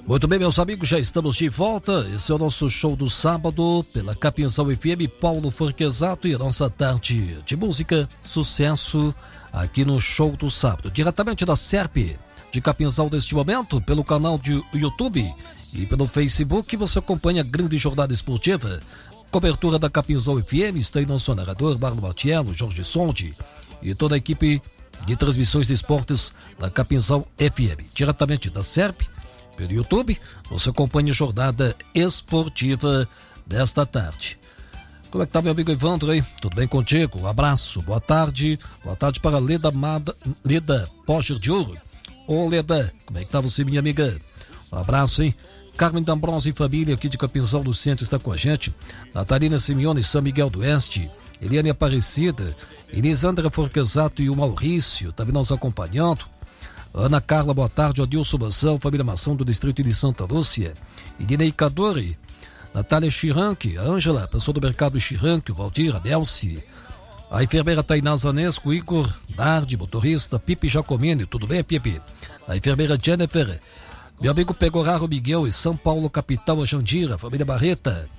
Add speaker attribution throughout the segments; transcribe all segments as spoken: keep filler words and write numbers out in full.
Speaker 1: Muito bem, meus amigos, já estamos de volta. Esse é o nosso show do sábado pela Capinzal F M, Paulo Forquesato, e a nossa tarde de música, sucesso aqui no show do sábado. Diretamente da Serp de Capinzal neste momento, pelo canal de YouTube e pelo Facebook, você acompanha a grande jornada esportiva. Cobertura da Capinzal F M, está aí nosso narrador, Marlon Matiello, Jorge Sonde e toda a equipe de transmissões de esportes da Capinzal F M. Diretamente da Serp, pelo YouTube, você acompanha a jornada esportiva desta tarde. Como é que tá, meu amigo Evandro aí? Tudo bem contigo? Um abraço, boa tarde. Boa tarde para Leda Mada, Leda Pocher de Ouro. Ô Leda, como é que tá você, minha amiga? Um abraço, hein? Carmen D'Ambrosio e família aqui de Capinzal do Centro está com a gente. Natalina Simeone, São Miguel do Oeste. Eliane Aparecida, Elisandra Forquesato e o Maurício também nos acompanhando. Ana Carla, boa tarde. Odilson Mação, família Mação do distrito de Santa Lúcia. Idinei Cadori, Natália Chiranque, a Ângela, pessoa do mercado Chiranque, o Valdir, a Delci, a enfermeira Tainá Zanesco, Igor Dardi, motorista, Pipe Jacomini, tudo bem, Pipe? A enfermeira Jennifer, meu amigo Pegoraro Miguel e São Paulo, capital, a Jandira, família Barreta.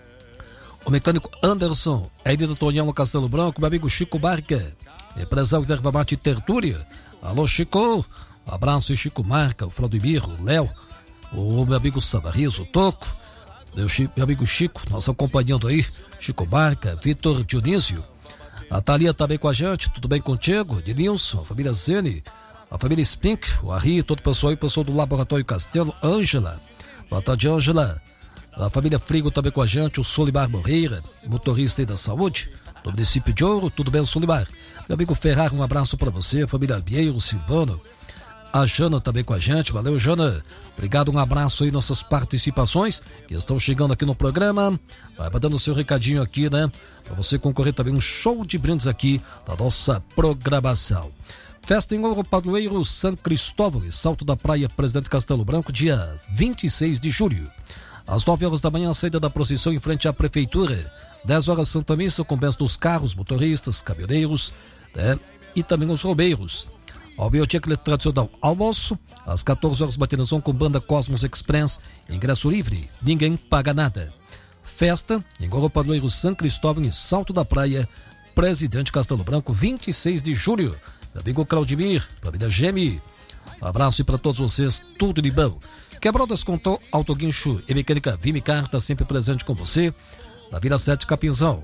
Speaker 1: O mecânico Anderson, a Edida Tonhão no Castelo Branco, meu amigo Chico Barca, empresário da Erva Mate Tertúria. Alô, Chico, um abraço, Chico Marca, o Claudemir, o Léo, o meu amigo Savarizo, o Toco, meu, Chico, meu amigo Chico, nosso acompanhando aí, Chico Marca, Vitor Dionísio, a Thalia também com a gente, tudo bem contigo? Denilson, a família Zene, a família Spink, o Arri, todo o pessoal aí, o pessoal do Laboratório Castelo, Ângela, boa tarde, Ângela, a família Frigo também com a gente, o Solimar Moreira, motorista aí da saúde, do município de Ouro, tudo bem, Solimar? Meu amigo Ferrar, um abraço para você, a família Albieiro, Silvano, a Jana também com a gente, valeu, Jana, obrigado, um abraço aí, nossas participações que estão chegando aqui no programa, vai dando o seu recadinho aqui, né, para você concorrer também um show de brindes aqui da nossa programação. Festa em Ouro Padroeiro São Cristóvão e Salto da Praia, Presidente Castelo Branco, dia vinte e seis de julho. Às nove horas da manhã, a saída da procissão em frente à Prefeitura. dez horas, Santa Missa, com bênção dos carros, motoristas, caminhoneiros, né, e também os roubeiros. Ao meio-dia, aquele tradicional almoço. Às quatorze horas, matinazão com banda Cosmos Express. Ingresso livre, ninguém paga nada. Festa em Ouro Padroeiro São Cristóvão e Salto da Praia, Presidente Castelo Branco, vinte e seis de julho. Meu amigo Claudimir, família Gemi, um abraço para todos vocês, tudo de bom. Quebrou, descontou, autoguincho e mecânica Vimicar está sempre presente com você na Vila sete Capinzal.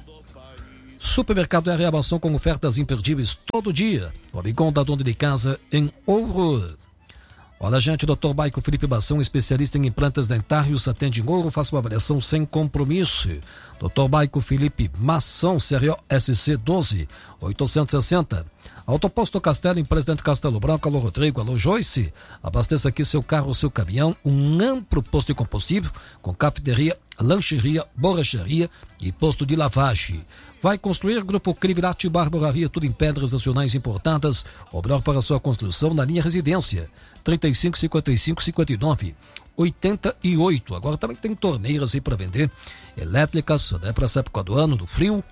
Speaker 1: Supermercado R A Mação com ofertas imperdíveis todo dia. O amigão da dona de casa em Ouro. Olha, gente, doutor Baico Felipe Mação, especialista em implantes dentários, atende em Ouro, faça uma avaliação sem compromisso. doutor Baico Felipe Mação, C R O S C doze, oitocentos e sessenta. Autoposto Castelo, em Presidente Castelo Branco. Alô, Rodrigo, alô, Joyce. Abasteça aqui seu carro, seu caminhão. Um amplo posto de combustível com cafeteria, lancheria, borracharia e posto de lavagem. Vai construir Grupo Crivilate Barboraria, tudo em pedras nacionais importadas. O melhor para sua construção na linha residência. trinta e cinco, cinquenta e cinco, cinquenta e nove, oitenta e oito. Agora também tem torneiras aí para vender, elétricas, né, para essa época do ano, do frio.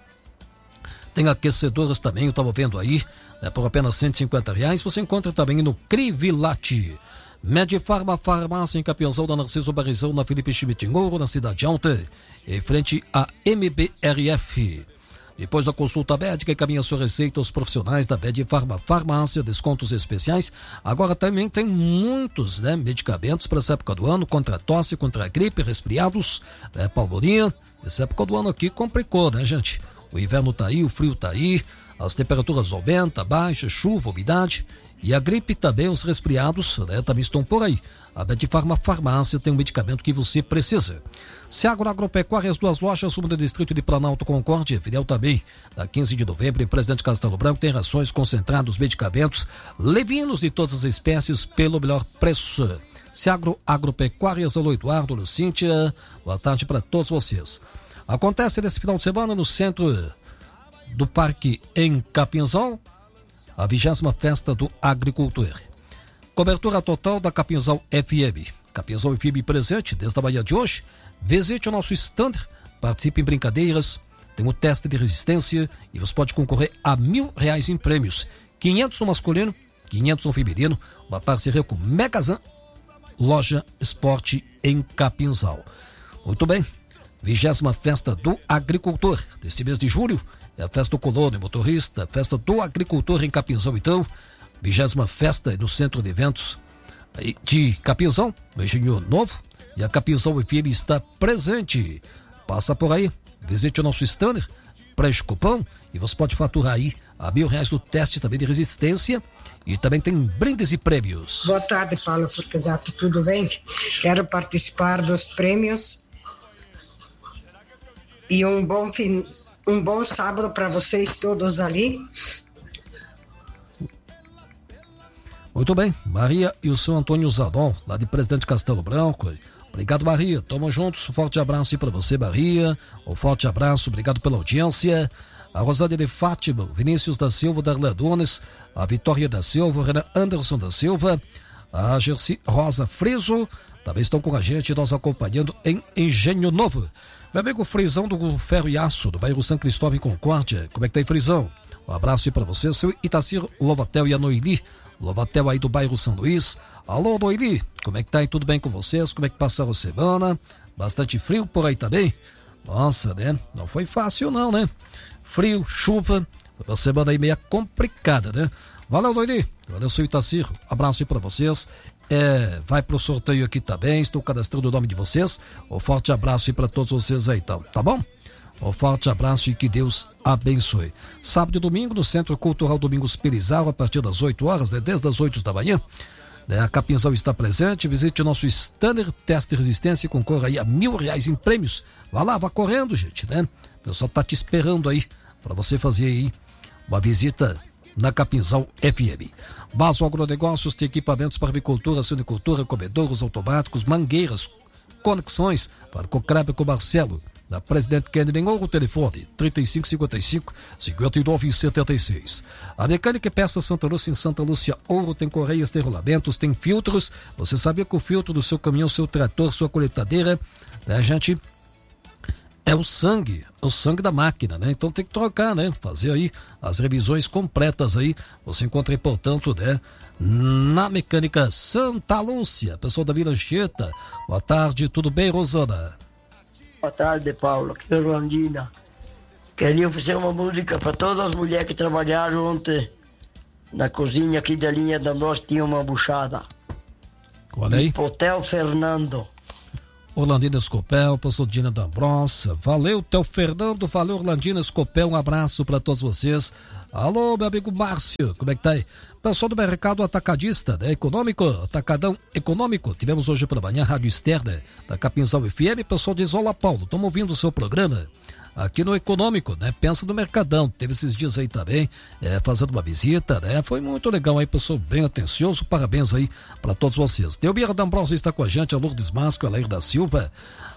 Speaker 1: Tem aquecedoras também, eu estava vendo aí, né, por apenas cento e cinquenta reais. Você encontra também no Crivilate. Medifarma Farmácia em Capinzal, da Narciso Barrizão, na Felipe Schmidt em Ouro, na Cidade Alta, em frente à M B R F. Depois da consulta médica, encaminha sua receita aos profissionais da Medifarma Farmácia, descontos especiais. Agora também tem muitos, né, medicamentos para essa época do ano, contra a tosse, contra a gripe, resfriados, né, pulmonia. Essa época do ano aqui complicou, né, gente? O inverno tá aí, o frio tá aí, as temperaturas aumentam, baixa, chuva, umidade. E a gripe também, os resfriados, né, também estão por aí. A Medifarma Farmácia tem um medicamento que você precisa. Seagro Agropecuária, as duas lojas, uma do distrito de Planalto Concórdia, Fidel também, da quinze de novembro, em Presidente Castelo Branco, tem rações concentradas, medicamentos, levinos de todas as espécies, pelo melhor preço. Seagro Agropecuárias, alô Eduardo, alô Cíntia, boa tarde para todos vocês. Acontece nesse final de semana no centro do Parque em Capinzal, a vigésima festa do agricultor. Cobertura total da Capinzal F M. Capinzal F M presente desde a manhã de hoje. Visite o nosso stand, participe em brincadeiras, tem o teste de resistência e você pode concorrer a mil reais em prêmios. quinhentos no masculino, quinhentos no feminino, uma parceria com Megazan Loja Esporte em Capinzal. Muito bem, vigésima festa do agricultor deste mês de julho, é a festa do colono e motorista, festa do agricultor em Capinzal, então, vigésima festa no Centro de Eventos de Capinzal, no Engenho Novo, e a Capinzal F M está presente. Passa por aí, visite o nosso stand, preste cupom e você pode faturar aí a mil reais do teste também de resistência e também tem brindes e prêmios.
Speaker 2: Boa tarde, Paulo Forquesato, tudo bem? Quero participar dos prêmios e um bom fim, um bom sábado para vocês todos ali.
Speaker 1: Muito bem, Maria e o seu Antônio Zadon, lá de Presidente Castelo Branco. Obrigado, Maria. Tamo juntos. Um forte abraço aí pra você, Maria. Um forte abraço. Obrigado pela audiência. A Rosâlia de Fátima, Vinícius da Silva, Darla Dones, a Vitória da Silva, o Renan Anderson da Silva, a Gersi Rosa Friso, também estão com a gente, nós acompanhando em Engenho Novo. Meu amigo Frisão do Ferro e Aço, do bairro São Cristóvão em Concórdia. Como é que tá aí, Frisão? Um abraço aí pra você, seu Itacir Lovatel e a Noili. Lovatel aí do bairro São Luís. Alô, Noili, como é que tá aí? Tudo bem com vocês? Como é que passaram a semana? Bastante frio por aí também? Nossa, né? Não foi fácil não, né? Frio, chuva, foi uma semana aí meio complicada, né? Valeu, Noili. Valeu, seu Itacir. Abraço aí pra vocês. É, vai pro sorteio aqui também. Estou cadastrando o nome de vocês. Um forte abraço aí pra todos vocês aí, tá, tá bom? Um forte abraço e que Deus abençoe. Sábado e domingo no Centro Cultural Domingos Pelizarro, a partir das oito horas, né? Desde as oito da manhã. Né? A Capinzal está presente. Visite o nosso Standard Teste de Resistência e concorra aí a mil reais em prêmios. Vá lá, vá correndo, gente, né? O pessoal tá te esperando aí para você fazer aí uma visita na Capinzal F M. Baso Agronegócios tem equipamentos para avicultura, suinicultura, comedouros automáticos, mangueiras, conexões para Cocrab com Marcelo. Da Presidente Kennedy em Ouro, telefone trinta e cinco, cinquenta e cinco, cinquenta e nove, setenta e seis. A Mecânica e Peça Santa Lúcia em Santa Lúcia Ouro tem correias, tem rolamentos, tem filtros. Você sabia que o filtro do seu caminhão, seu trator, sua coletadeira, né, gente, é o sangue, é o sangue da máquina, né? Então tem que trocar, né? Fazer aí as revisões completas aí. Você encontra aí, portanto, né, na Mecânica Santa Lúcia. Pessoal da Vila Anchieta, boa tarde, tudo bem, Rosana?
Speaker 3: Boa tarde, Paulo, aqui é Orlandina. Queria fazer uma música para todas as mulheres que trabalharam ontem na cozinha aqui da linha da nós, tinha uma buchada.
Speaker 1: Qual é aí?
Speaker 3: Hotel Fernando.
Speaker 1: Orlandina Escopel, pastor Dina D'Ambrosa. Valeu, Teu Fernando, valeu, Orlandina Escopel, um abraço para todos vocês. Alô, meu amigo Márcio, como é que tá aí? Pessoal do mercado atacadista, né? Econômico, atacadão econômico. Tivemos hoje pela manhã a rádio externa da Capinzal F M. Pessoal diz, olá, Paulo, estamos ouvindo o seu programa aqui no Econômico, né? Pensa no Mercadão. Teve esses dias aí também, é, fazendo uma visita, né? Foi muito legal aí, pessoal bem atencioso. Parabéns aí para todos vocês. Teobira D'Ambrosa está com a gente, a Lourdes Masco, a Lair da Silva,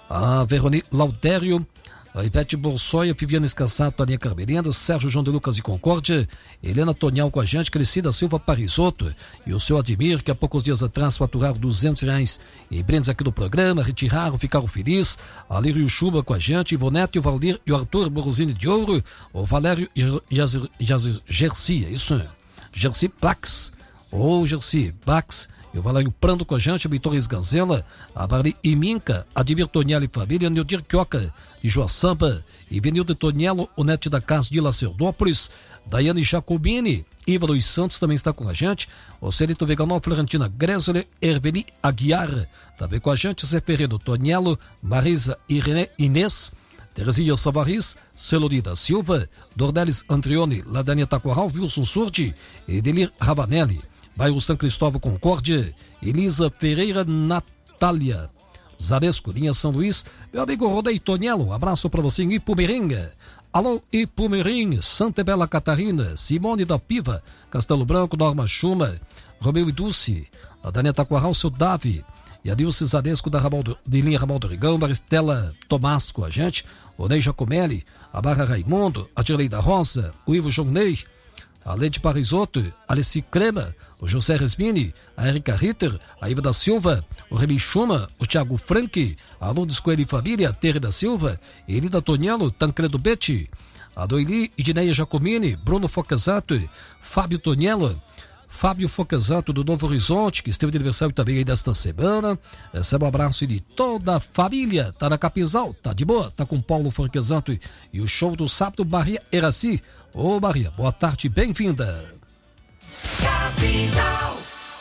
Speaker 1: a Veroni Laudério, a Ivete Bolsóia, Viviane Escassato, Taninha Carmelenda, Sérgio João de Lucas de Concórdia, Helena Tonial com a gente, Crescida Silva Parisotto e o seu Admir, que há poucos dias atrás faturaram duzentos reais em brindes aqui do programa, retiraram, ficaram felizes, a Lírio Chuba com a gente, Ivonete, o Valdir e o Arthur Borosini de Ouro, o Valério e a Gersi, é isso, Gersi Plax, ou Gersi Plax, e o Valério Prando com a gente, Vitória Ganzela, a Bari Iminca, Admir Toniel e família, Nildir Quioca de Joaçamba, e Venildo Tonielo, o Nete da Casa de Lacerdópolis, Daiane Jacobini, Iva Luiz Santos também está com a gente, o Celito Veganol, Florentina Gresole, Herveli Aguiar, também com a gente, Zé Ferreiro Tonielo, Marisa Irene Inês, Terezinha Savaris, Celorida Silva, Dornelis Andrione, Ladania Taquaral, Wilson Surdi, Edelir Ravanelli, bairro São Cristóvão Concórdia, Elisa Ferreira Natália, Zaresco, linha São Luís, meu amigo Rodei Tonielo, um abraço para você em Ipumiringa. Alô, Ipumirim, Santa Bela Catarina, Simone da Piva, Castelo Branco, Norma Chuma, Romeu e Dulce, a Daniela Taquaral, seu Davi, e a Nilce Zaresco da Ramaldo, de linha Ramaldo Rigão, Maristela Tomás com a gente, o Ney Jacomelli, a Barra Raimundo, a Dirleida Rosa, o Ivo João Ney, a Leide Parisotto, a Alessi Crema, o José Resmini, a Erika Ritter, a Iva da Silva, o Remy Chuma, o Thiago Frank, a Lourdes Coelho e Família, a Terre da Silva, Elida Tonielo, Tancredo Betti, a Doili Idineia Jacomini, Bruno Focasato, Fábio Tonielo, Fábio Focasato do Novo Horizonte, que esteve de aniversário também aí desta semana. Recebe um abraço de toda a família. Tá na Capinzal, tá de boa, tá com Paulo Focasato e, e o show do sábado, Maria Eraci. Ô Maria, boa tarde, bem-vinda.
Speaker 4: Capinzal.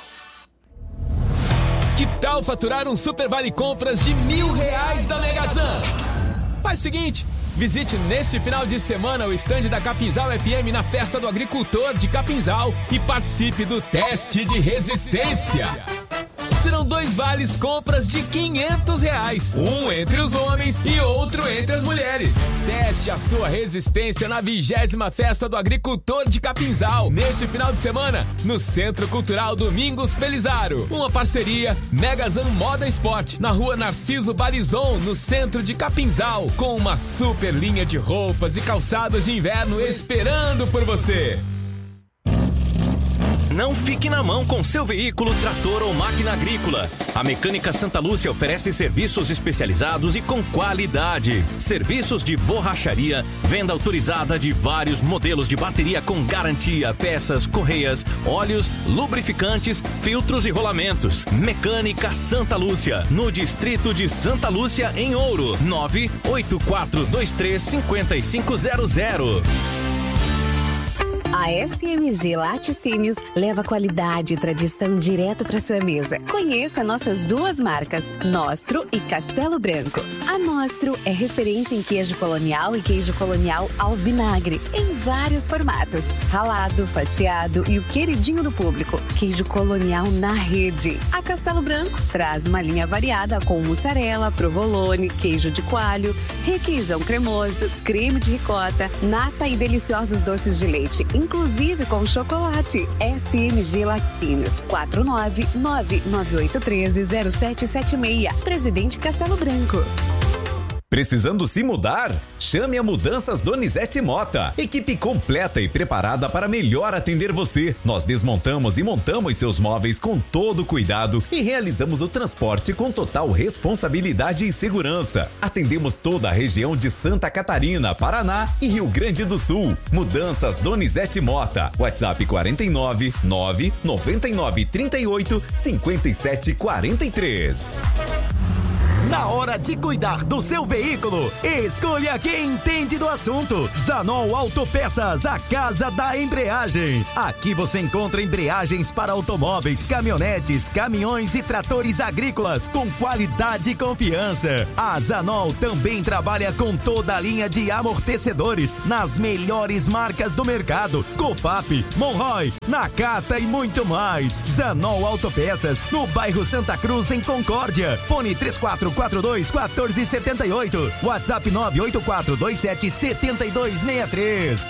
Speaker 4: Que tal faturar um Super Vale Compras de mil reais da Megazan? Faz o seguinte, visite neste final de semana o estande da Capinzal F M na Festa do Agricultor de Capinzal e participe do teste de resistência. Serão dois vales compras de quinhentos reais, um entre os homens e outro entre as mulheres. Teste a sua resistência na vigésima Festa do Agricultor de Capinzal, neste final de semana, no Centro Cultural Domingos Pelizaro. Uma parceria Megazan Moda Esporte, na rua Narciso Barizon, no centro de Capinzal, com uma super linha de roupas e calçados de inverno esperando por você.
Speaker 5: Não fique na mão com seu veículo, trator ou máquina agrícola. A Mecânica Santa Lúcia oferece serviços especializados e com qualidade. Serviços de borracharia, venda autorizada de vários modelos de bateria com garantia, peças, correias, óleos, lubrificantes, filtros e rolamentos. Mecânica Santa Lúcia, no distrito de Santa Lúcia, em Ouro. nove oito quatro dois três cinco cinco zero zero.
Speaker 6: A S M G Laticínios leva qualidade e tradição direto para sua mesa. Conheça nossas duas marcas, Nostro e Castelo Branco. A Nostro é referência em queijo colonial e queijo colonial ao vinagre, em vários formatos. Ralado, fatiado e o queridinho do público, queijo colonial na rede. A Castelo Branco traz uma linha variada com mussarela, provolone, queijo de coalho, requeijão cremoso, creme de ricota, nata e deliciosos doces de leite, inclusive com chocolate. S M G Laticínios, quatro nove nove nove oito um três zero sete sete seis, Presidente Castelo Branco.
Speaker 7: Precisando se mudar? Chame a Mudanças Donizete Mota. Equipe completa e preparada para melhor atender você. Nós desmontamos e montamos seus móveis com todo cuidado e realizamos o transporte com total responsabilidade e segurança. Atendemos toda a região de Santa Catarina, Paraná e Rio Grande do Sul. Mudanças Donizete Mota. WhatsApp quarenta e nove, nove noventa e nove, trinta e oito, cinquenta e sete, quarenta e três.
Speaker 8: Na hora de cuidar do seu veículo, escolha quem entende do assunto. Zanol Autopeças, a casa da embreagem. Aqui você encontra embreagens para automóveis, caminhonetes, caminhões e tratores agrícolas com qualidade e confiança. A Zanol também trabalha com toda a linha de amortecedores nas melhores marcas do mercado. Cofap, Monroy, Nakata e muito mais. Zanol Autopeças, no bairro Santa Cruz, em Concórdia. Fone três quatro quatro dois, um quatro sete oito. WhatsApp nove oito quatro dois sete, sete dois seis três.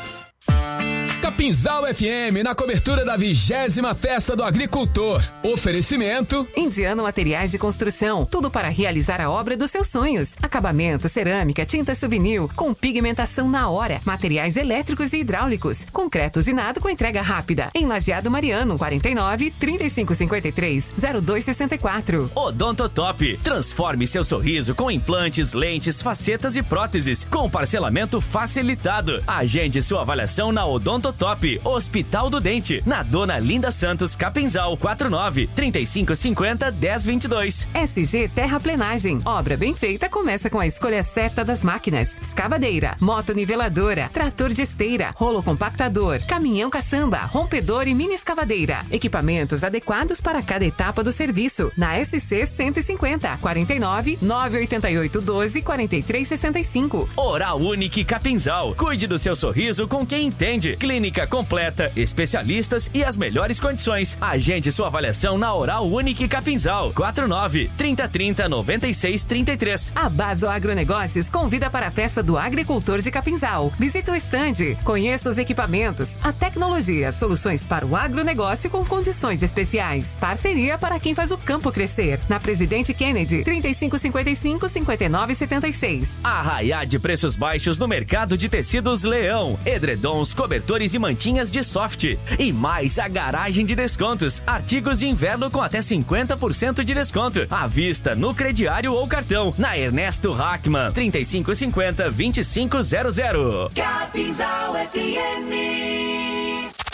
Speaker 4: Capinzal F M, na cobertura da vigésima Festa do Agricultor. Oferecimento
Speaker 9: Indiano Materiais de Construção, tudo para realizar a obra dos seus sonhos. Acabamento, cerâmica, tinta souvenir, com pigmentação na hora, materiais elétricos e hidráulicos, concreto usinado com entrega rápida. Em Lajeado Mariano, quarenta e nove, trinta e cinco cinquenta e três, zero dois sessenta e quatro.
Speaker 5: Odontotop, transforme seu sorriso com implantes, lentes, facetas e próteses, com parcelamento facilitado. Agende sua avaliação na Odontotop. Top, Hospital do Dente, na Dona Linda Santos, Capinzal, quarenta e nove, trinta e cinco cinquenta, dez vinte e dois.
Speaker 9: S G Terraplenagem, obra bem feita começa com a escolha certa das máquinas. Escavadeira, motoniveladora, trator de esteira, rolo compactador, caminhão caçamba, rompedor e mini escavadeira. Equipamentos adequados para cada etapa do serviço. Na S C cento e cinquenta, quarenta e nove, nove oito oito, doze, quarenta e três sessenta e cinco.
Speaker 5: Oral Unique Capinzal, cuide do seu sorriso com quem entende. Clínica completa, especialistas e as melhores condições. Agende sua avaliação na Oral Unique Capinzal, quarenta e nove, trinta, trinta, noventa e seis, trinta e três.
Speaker 9: A Baso Agronegócios convida para a Festa do Agricultor de Capinzal. Visite o estande, conheça os equipamentos, a tecnologia, soluções para o agronegócio com condições especiais. Parceria para quem faz o campo crescer. Na Presidente Kennedy, trinta e cinco cinquenta e cinco, cinquenta e nove setenta e seis.
Speaker 5: Arraiá de preços baixos no mercado de tecidos Leão, edredons, cobertores e mantinhas de soft. E mais a garagem de descontos. Artigos de inverno com até cinquenta por cento de desconto. À vista no crediário ou cartão. Na Ernesto Hackman, trinta e cinco cinquenta, vinte e cinco zero zero.
Speaker 4: Capinzal F M. Paulo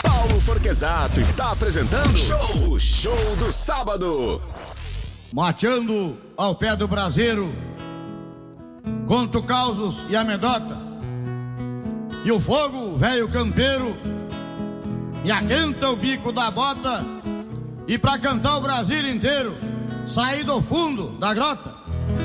Speaker 10: Forquezato está apresentando Show, o Show do Sábado.
Speaker 11: Mateando ao pé do braseiro, conto causos e amedota, e o fogo, velho campeiro, me aquenta o bico da bota, e pra cantar o Brasil inteiro, saí do fundo da grota.